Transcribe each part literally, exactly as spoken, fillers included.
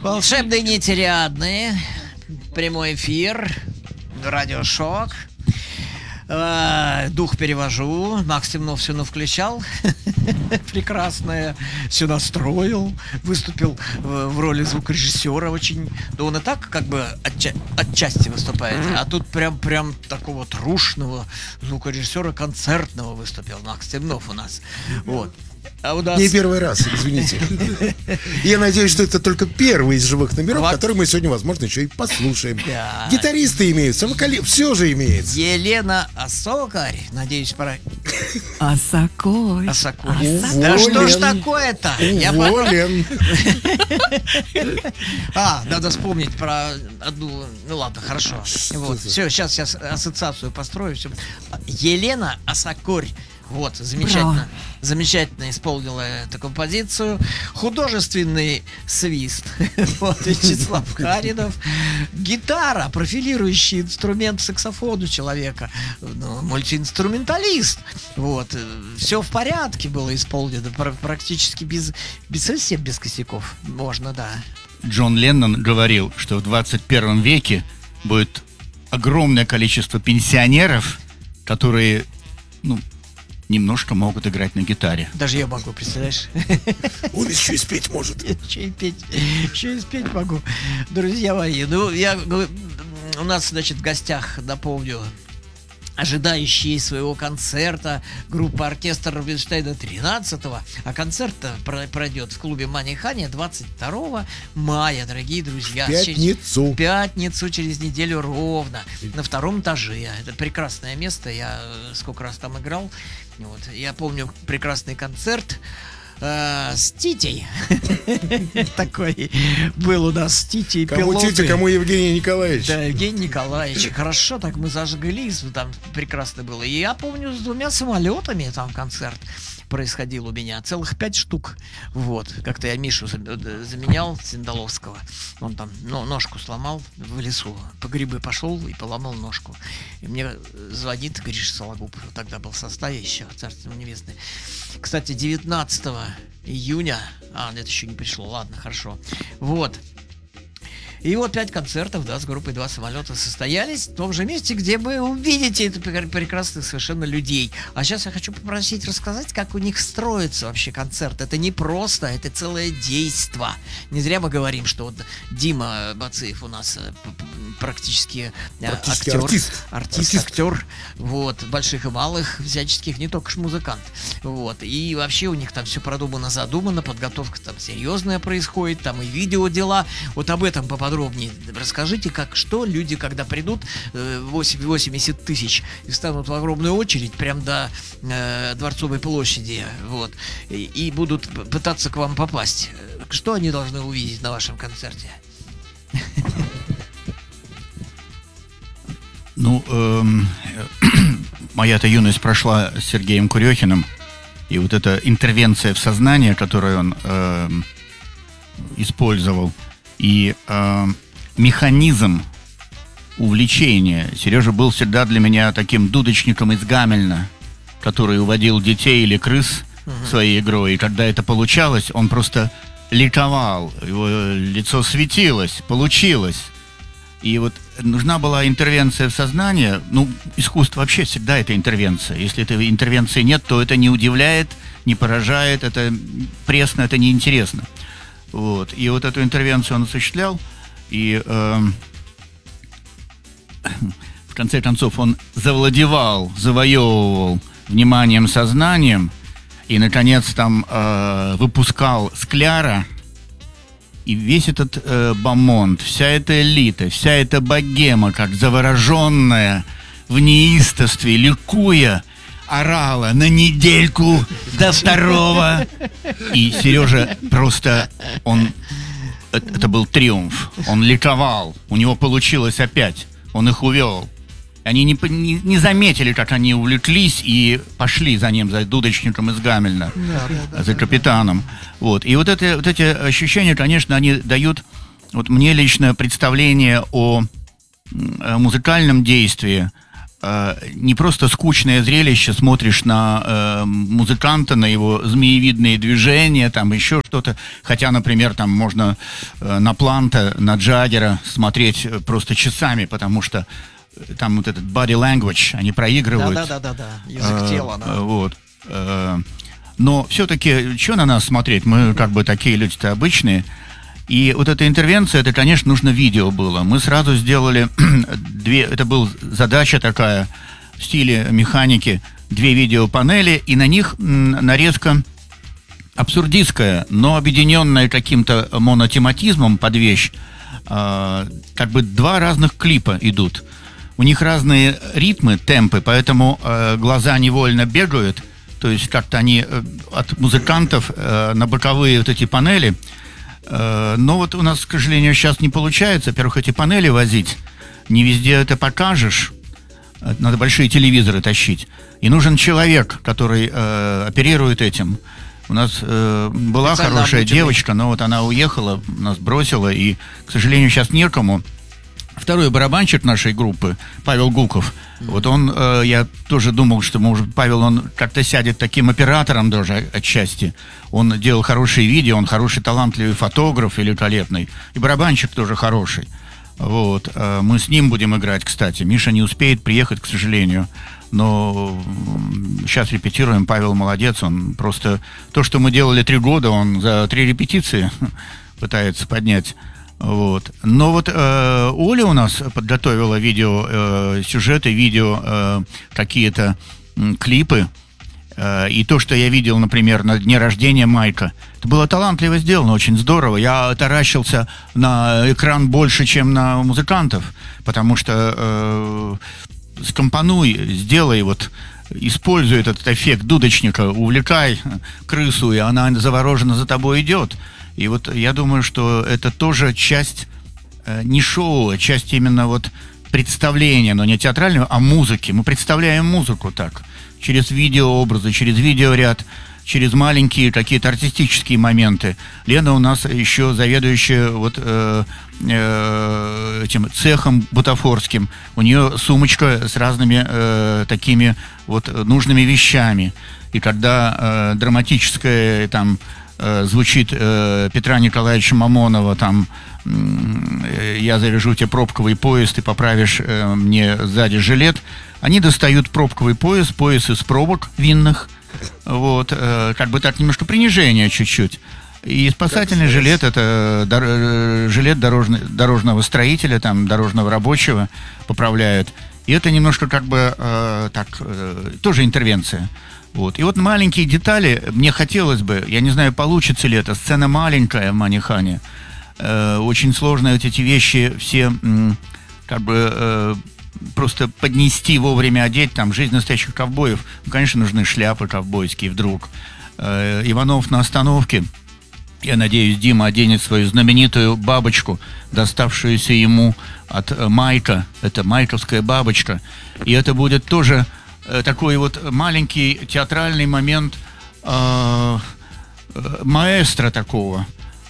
Волшебные нетериадные. Прямой эфир. Радиошок. Дух перевожу. Макс Темнов все навключал. Прекрасное. Все настроил. Выступил в роли звукорежиссера очень. Да он и так как бы отча- отчасти выступает. А тут прям, прям такого трушного звукорежиссера концертного выступил Макс Темнов у нас. Вот. А у нас... Не первый раз, извините. Я надеюсь, что это только первый из живых номеров, Вот. который мы сегодня, возможно, еще и послушаем. Да. Гитаристы имеются, вокали... все же имеется. Елена Осокарь. Надеюсь, пора... Осокорь. Осокорь. Уволен. Да что ж такое-то? Я по- Уволен. А, надо вспомнить про одну... Ну ладно, хорошо. Вот. за- Все, сейчас я ассоциацию построю. Всё. Елена Осокорь. Вот, замечательно. Браво. Замечательно исполнила эту композицию. Художественный свист. Вот, Вячеслав Харинов. Гитара, профилирующий инструмент саксофон у человека. Ну, мультиинструменталист. Вот. Все в порядке было исполнено. пр- Практически без, без совсем без косяков. Можно, да. Джон Леннон говорил, что в двадцать первом веке будет огромное количество пенсионеров, которые, ну, немножко могут играть на гитаре. Даже я могу, представляешь? Он еще и спеть может. Еще и петь, еще и спеть могу. Друзья мои, ну, я говорю, у нас, значит, в гостях, напомню, ожидающие своего концерта группа оркестр Рубинштейна тринадцатого, а концерт про- пройдет в клубе Мани Хани двадцать второго мая, дорогие друзья. Пятницу. В пятницу, через неделю ровно, на втором этаже. Это прекрасное место, я э, сколько раз там играл. Вот. Я помню прекрасный концерт э, с Титей. Такой был у нас с Титей. Кому пилоты. Титя, кому Евгений Николаевич. Да, Евгений Николаевич. Хорошо так мы зажглись, там прекрасно было. И я помню, с двумя самолетами там концерт происходил у меня. Целых пять штук. Вот. Как-то я Мишу за- э, заменял, Синдаловского. Он там ну, ножку сломал в лесу. По грибы пошел и поломал ножку. И мне звонит Гриша Сологуб. Тогда был в составе еще, царство ему небесное. Кстати, девятнадцатого июня. А, это еще не пришло. Ладно, хорошо. Вот. И вот пять концертов, да, с группой «Два самолета» состоялись в том же месте, где вы увидите это пр- прекрасных совершенно людей. А сейчас я хочу попросить рассказать, как у них строится вообще концерт. Это не просто, это целое действо. Не зря мы говорим, что вот Дима Бацеев у нас э, п- п- практически, э, Практически актер, артист. артист, Артист. актер, вот, больших и малых, всяческих, не только ж музыкант. Вот, и вообще у них там все продумано, задумано, подготовка там серьезная происходит, там и видео дела. Вот об этом поподробнее расскажите, как, что люди, когда придут, э, восемь- восемьдесят тысяч, и встанут в огромную очередь прямо до э, Дворцовой площади, вот, и, и будут п- пытаться к вам попасть. Что они должны увидеть на вашем концерте? Ну, эм, моя-то юность прошла с Сергеем Курехиным, и вот эта интервенция в сознание, которую он эм, использовал, и эм, механизм увлечения. Сережа был всегда для меня таким дудочником из Гамельна, который уводил детей или крыс своей игрой, и когда это получалось, он просто ликовал, его лицо светилось, получилось. И вот нужна была интервенция в сознание. Ну, искусство вообще всегда это интервенция. Если этой интервенции нет, то это не удивляет, не поражает, это пресно, это неинтересно. Вот. И вот эту интервенцию он осуществлял, и э, в конце концов он завладевал, завоевывал вниманием, сознанием, и, наконец, там э, выпускал Скляра. И весь этот э, бомонд, вся эта элита, вся эта богема, как завороженная в неистовстве, ликуя, орала на недельку до второго. И Сережа просто, он, это, это был триумф. Он ликовал, у него получилось опять, он их увел. Они не, по- не, не заметили, как они увлеклись и пошли за ним, за дудочником из Гамельна, за капитаном. Вот. И вот, это, вот эти ощущения, конечно, они дают вот мне лично представление о, м, о музыкальном действии, э, не просто скучное зрелище, смотришь на э, музыканта, на его змеевидные движения, там еще что-то. Хотя, например, там можно э, на Планта, на Джаггера смотреть просто часами, потому что там вот этот body language, они проигрывают. Да-да-да-да, язык тела, да. Вот. Но все-таки, что на нас смотреть? Мы как бы такие люди-то обычные. И вот эта интервенция, это, конечно, нужно видео было. Мы сразу сделали две, это была задача такая в стиле механики, две видеопанели, и на них нарезка абсурдистская, но объединенная каким-то монотематизмом под вещь. Как бы два разных клипа идут. У них разные ритмы, темпы, поэтому э, глаза невольно бегают. То есть как-то они э, от музыкантов э, на боковые вот эти панели. Э, но вот у нас, к сожалению, сейчас не получается. Во-первых, эти панели возить. Не везде это покажешь. Надо большие телевизоры тащить. И нужен человек, который э, оперирует этим. У нас э, была Специально хорошая обученный. девочка, но вот она уехала, нас бросила. И, к сожалению, сейчас некому. Второй барабанщик нашей группы, Павел Гуков, mm-hmm. вот он, э, я тоже думал, что, может, Павел, он как-то сядет таким оператором даже отчасти. Он делал хорошие видео, он хороший, талантливый фотограф, великолепный. И барабанщик тоже хороший. Вот. Э, мы с ним будем играть, кстати. Миша не успеет приехать, к сожалению. Но сейчас репетируем. Павел молодец. Он просто... То, что мы делали три года, он за три репетиции пытается поднять. Вот. Но вот э, Оля у нас подготовила видео, э, сюжеты, видео, э, какие-то м, клипы. Э, и то, что я видел, например, на дне рождения Майка, это было талантливо сделано, очень здорово. Я таращился на экран больше, чем на музыкантов, потому что э, скомпонуй, сделай вот... Используй этот эффект дудочника, увлекай крысу, и она завороженно за тобой идет. И вот я думаю, что это тоже часть э, не шоу, а часть именно вот представления, но не театрального, а музыки. Мы представляем музыку так, через видеообразы, через видеоряд, через маленькие какие-то артистические моменты. Лена у нас еще заведующая вот э, э, этим цехом бутафорским. У нее сумочка с разными э, такими вот нужными вещами. И когда э, драматическое там э, звучит э, Петра Николаевича Мамонова, там э, я завяжу тебе пробковый поезд, ты поправишь э, мне сзади жилет, они достают пробковый пояс, пояс из пробок винных, вот, э, как бы так немножко принижение чуть-чуть. И спасательный жилет — это дор, э, жилет дорожный, дорожного строителя, там, дорожного рабочего поправляют. И это немножко как бы э, так, э, тоже интервенция. Вот. И вот маленькие детали, мне хотелось бы, я не знаю, получится ли это, сцена маленькая в Манихане. Э, очень сложно вот эти вещи все м, как бы э, просто поднести, вовремя одеть, там, жизнь настоящих ковбоев. Ну, конечно, нужны шляпы ковбойские вдруг. Э, Иванов на остановке. Я надеюсь, Дима оденет свою знаменитую бабочку, доставшуюся ему от э, Майка. Это майковская бабочка. И это будет тоже э, такой вот маленький театральный момент э, э, маэстро такого.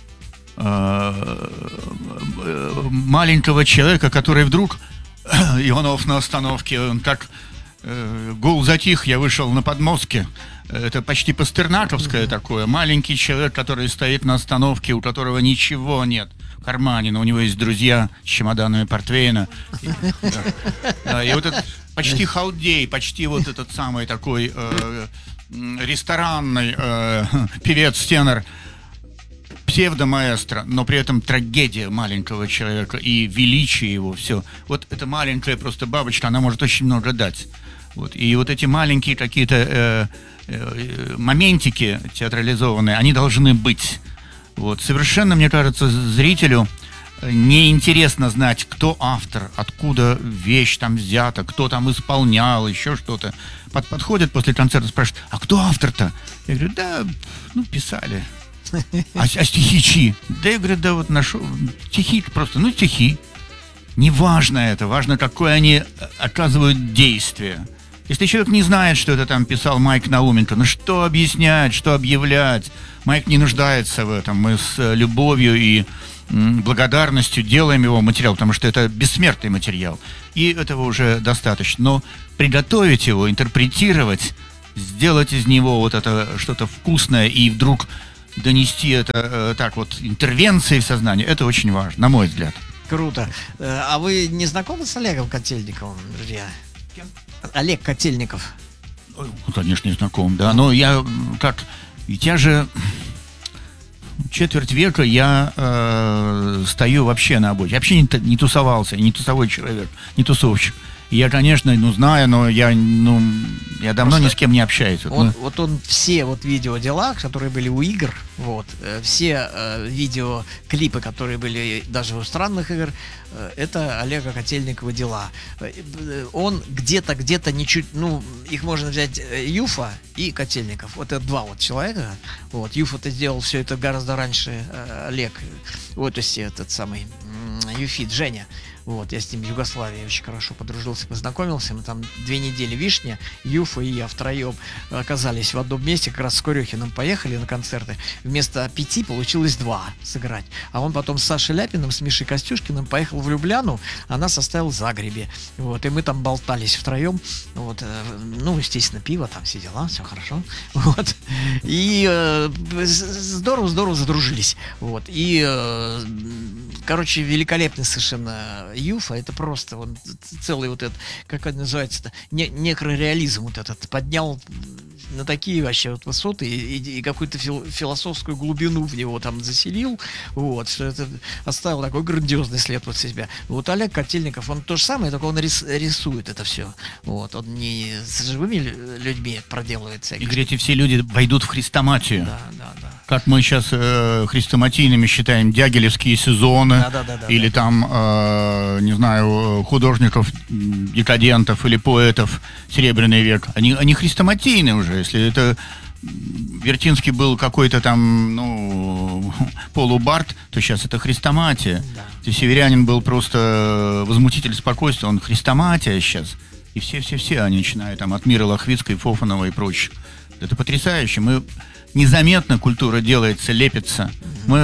Э, э, маленького человека, который вдруг... Иванов на остановке, он как э, гул затих, я вышел на подмостке. Это почти пастернаковское mm-hmm. такое. Маленький человек, который стоит на остановке, у которого ничего нет в кармане, но у него есть друзья с чемоданами портвейна. И, да, да, и вот этот почти халдей, почти вот этот самый такой э, ресторанный э, певец-тенор, псевдомаэстро, но при этом трагедия маленького человека и величие его, все. Вот эта маленькая просто бабочка, она может очень много дать. Вот. И вот эти маленькие какие-то э, э, моментики театрализованные, они должны быть. Вот. Совершенно, мне кажется, зрителю неинтересно знать, кто автор, откуда вещь там взята, кто там исполнял, еще что-то. Под, подходят после концерта, спрашивают, а кто автор-то? Я говорю, да, ну, писали. А, а стихи чьи? Да я говорю, да вот нашел. Стихи просто, ну стихи. Не важно это, важно, какое они оказывают действие. Если человек не знает, что это там писал Майк Науменко, ну что объяснять, что объявлять? Майк не нуждается в этом. Мы с любовью и м, благодарностью делаем его материал, потому что это бессмертный материал. И этого уже достаточно. Но приготовить его, интерпретировать, сделать из него вот это что-то вкусное и вдруг донести это э, так вот интервенцией в сознание, это очень важно, на мой взгляд. Круто. Э, А вы не знакомы с Олегом Котельниковым, друзья? Кем? Олег Котельников. Ой, ну, конечно, не знаком, да. Но я м, как... Ведь я же четверть века я э, стою вообще на обочине. Я вообще не, т- не тусовался, не тусовой человек, не тусовщик. И я, конечно, ну, знаю, но я, ну, я давно Просто ни с кем не общаюсь. Вот Он, мы- вот он все вот видеодела, которые были у игр, вот, э, все э, видеоклипы, которые были даже у странных игр, э, это Олега Котельникова дела. Э, э, Он где-то, где-то ничуть, ну, их можно взять э, Юфа и Котельников. Вот это два вот человека. Вот, Юфа-то сделал все это гораздо раньше э, Олег. Вот, то есть этот самый м, Юфит, Женя. Вот, я с ним в Югославии очень хорошо подружился, познакомился. Мы там две недели Вишня, Юфа и я втроем оказались в одном месте, как раз с Курехиным поехали на концерты. Вместо пяти получилось два сыграть. А он потом с Сашей Ляпиным, с Мишей Костюшкиным поехал в Любляну, а нас оставил в Загребе. Вот, и мы там болтались втроем. Вот, э, ну, естественно, пиво, там все дела, все хорошо. Вот. И э, здорово-здорово задружились. Вот. И, э, короче, великолепный совершенно Юфа, это просто он целый вот этот, как это называется-то, не, некрореализм вот этот поднял на такие вообще вот высоты и, и- и какую-то фил- философскую глубину в него там заселил, вот, что это оставил такой грандиозный след под себя. Вот Олег Котельников, он то же самое, только он рис- рисует это все. Вот, он не с живыми лю- людьми проделывает всякие. Игорь, эти все люди войдут в хрестоматию. Да, да, да. Как мы сейчас э, хрестоматийными считаем дягилевские сезоны, Да, да, да, да, или да. там, э, не знаю, художников, м, декадентов или поэтов Серебряный век. Они, они хрестоматийны уже. Если это м, Вертинский был какой-то там, ну, полубард, то сейчас это хрестоматия. Да. Если Северянин был просто возмутитель спокойствия, он хрестоматия сейчас. И все-все-все они начинают там от Миры Лохвицкой, Фофанова и прочих. Это потрясающе. Мы незаметно культура делается, лепится. Мы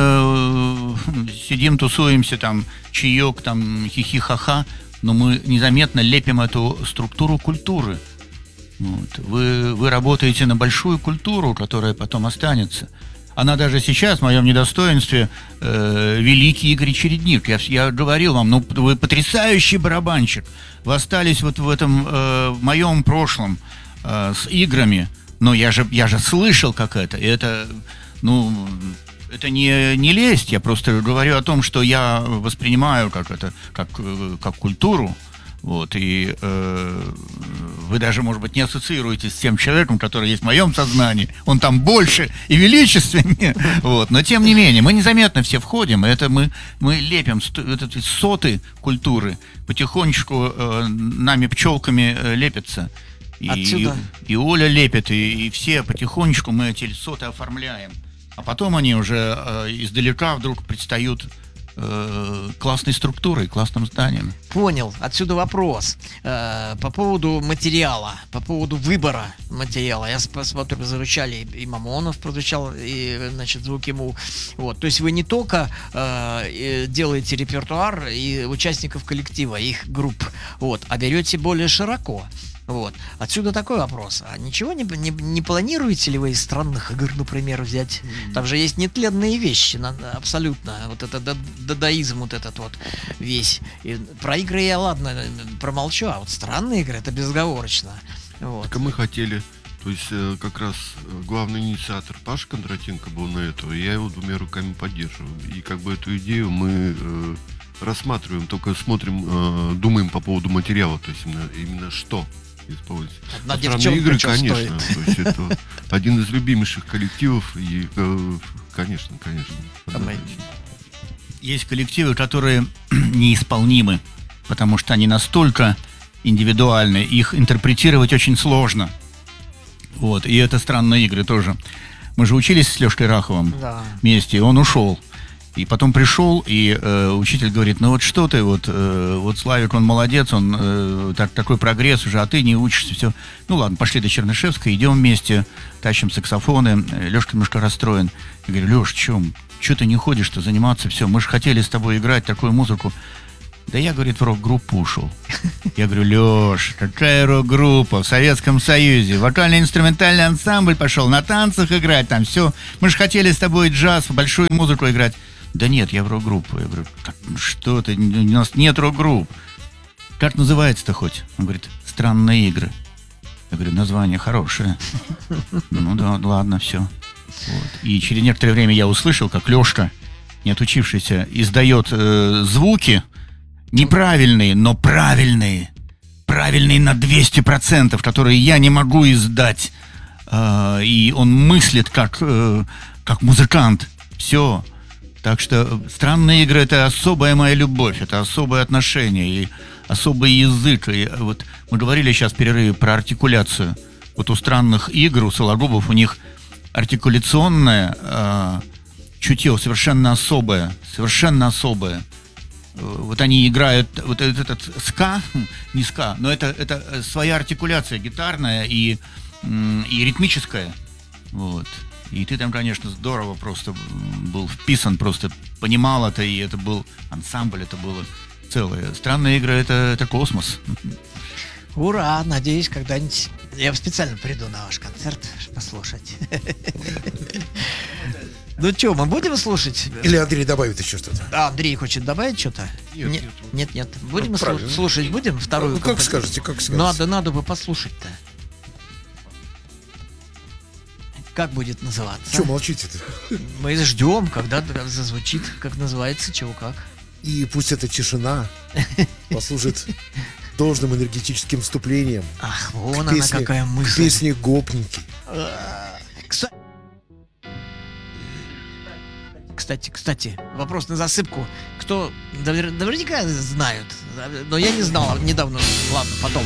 э, сидим, тусуемся, там, чаек, там, хихи-ха-ха, но мы незаметно лепим эту структуру культуры. Вот. Вы, вы работаете на большую культуру, которая потом останется. Она даже сейчас, в моем недостоинстве, э, великий Игорь Чередник. Я, вс- я говорил вам, ну, вы потрясающий барабанщик. Вы остались вот в этом, э, в моем прошлом э, с играми. Но я же, я же слышал, как это. И это, ну, это не, не лесть. Я просто говорю о том, что я воспринимаю как это, как, э, как культуру. Вот, и э, вы даже, может быть, не ассоциируетесь с тем человеком, который есть в моем сознании. Он там больше и величественнее. Вот, но тем не менее, мы незаметно все входим. и Это мы, мы лепим сто- вот эти соты культуры. Потихонечку э, нами пчелками э, лепятся. И, Отсюда. и, и Оля лепит, и, и все потихонечку мы эти соты оформляем. А потом они уже э, издалека вдруг предстают э, классной структурой, классным зданием. Понял. Отсюда вопрос. Э, по поводу материала, по поводу выбора материала. Я сп- смотрю, звучали и Мамонов прозвучал, и, значит, звук ему. Вот. То есть вы не только э, и делаете репертуар и участников коллектива, их групп, вот, а берете более широко. Вот. Отсюда такой вопрос. А ничего не, не, не планируете ли вы из странных игр, например, взять? Там же есть нетленные вещи, на- абсолютно. Вот это да- дадаизм вот этот вот весь. И про игры я, ладно, промолчу, а вот странные игры, это безоговорочно. Вот. Так а мы хотели, то есть э, как раз э, главный инициатор Паша Кондратенко был на это, и я его двумя руками поддерживаю. И как бы эту идею мы э, рассматриваем, только смотрим, э, думаем по поводу материала, то есть именно, именно что использовать. Одна А странные девчонка игры, чё конечно, стоит? то есть это один из любимейших коллективов, и, э, конечно, конечно. однозначно. Есть коллективы, которые неисполнимы, потому что они настолько индивидуальны, их интерпретировать очень сложно. Вот, и это странные игры тоже. Мы же учились с Лёшкой Раховым Да. вместе, и он ушел. И потом пришел, и э, учитель говорит, ну вот что ты, вот, э, вот Славик, он молодец, он э, так, такой прогресс уже, а ты не учишься, все. Ну ладно, пошли до Чернышевской, идем вместе, тащим саксофоны. Лешка немножко расстроен. Я говорю, Леш, чем? Че ты не ходишь-то заниматься, все, мы же хотели с тобой играть такую музыку. Да я, говорит, в рок-группу ушел. Я говорю, Леш, какая рок-группа в Советском Союзе? Вокально-инструментальный ансамбль пошел, на танцах играть там, все. Мы же хотели с тобой джаз, большую музыку играть. Да нет, я в рок-группу. Я говорю, как, что ты, у нас нет рок-групп. Как называется-то хоть? Он говорит, «Странные игры». Я говорю, название хорошее. Ну да, ладно, все. Вот. И через некоторое время я услышал, как Лешка, не отучившийся, издает э, звуки неправильные, но правильные. Правильные на двести процентов, которые я не могу издать. Э, и он мыслит как, э, как музыкант. Все. Так что «Странные игры» — это особая моя любовь, это особое отношение и особый язык. И вот мы говорили сейчас в перерыве про артикуляцию. Вот у «Странных игр», у Сологубов, у них артикуляционное э, чутье совершенно особое, совершенно особое. Вот они играют, вот этот, этот ска, не ска, но это, это своя артикуляция гитарная и, и ритмическая. Вот. И ты там, конечно, здорово просто был вписан, просто понимал это, и это был ансамбль, это было целое. «Странные игры» — это, это космос. Ура! Надеюсь, когда-нибудь я специально приду на ваш концерт послушать. Ну что, мы будем слушать? Или Андрей добавит еще что-то? А, Андрей хочет добавить что-то? Нет, нет, нет. нет, нет. Будем Ну, слу- правильно. слушать, будем вторую? Ну, как композицию? скажете, как скажете. Надо, надо бы послушать-то. Как будет называться? Че молчите-то? Мы ждем, когда зазвучит, как называется, чего как. И пусть эта тишина послужит должным энергетическим вступлением Ах, к вон она песне, какая к мысль. песне «Гопники». Кса- Кстати, кстати, вопрос на засыпку. Кто навер- наверняка знают, но я не знал недавно. Ладно, потом.